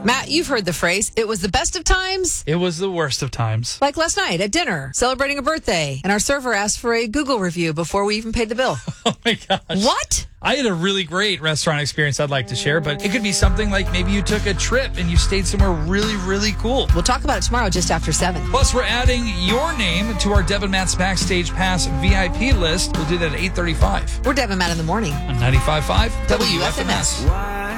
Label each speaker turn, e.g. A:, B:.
A: Matt, you've heard the phrase, it was the best of times.
B: It was the worst of times.
A: Like last night at dinner, celebrating a birthday, and our server asked for a Google review before we even paid the bill.
B: Oh my gosh.
A: What?
B: I had a really great restaurant experience I'd like to share, but it could be something like maybe you took a trip and you stayed somewhere really, really cool.
A: We'll talk about it tomorrow just after 7.
B: Plus, we're adding your name to our Deb and Matt's Backstage Pass VIP list. We'll do that at 8:35.
A: We're Deb and Matt in the morning.
B: On 95.5
A: WFMS.